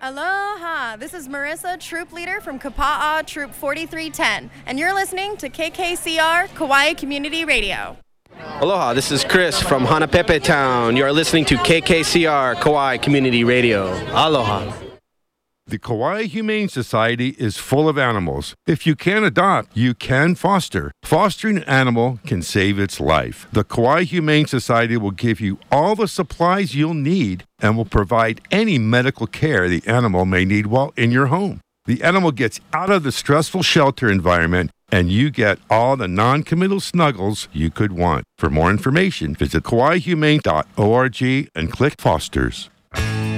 Aloha, this is Marissa, troop leader from Kapa'a Troop 4310, and you're listening to KKCR Kauai Community Radio. Aloha, this is Chris from Hanapepe Town. You are listening to KKCR Kauai Community Radio. Aloha. The Kauai Humane Society is full of animals. If you can't adopt, you can foster. Fostering an animal can save its life. The Kauai Humane Society will give you all the supplies you'll need and will provide any medical care the animal may need while in your home. The animal gets out of the stressful shelter environment and you get all the non-committal snuggles you could want. For more information, visit kauaihumane.org and click Fosters.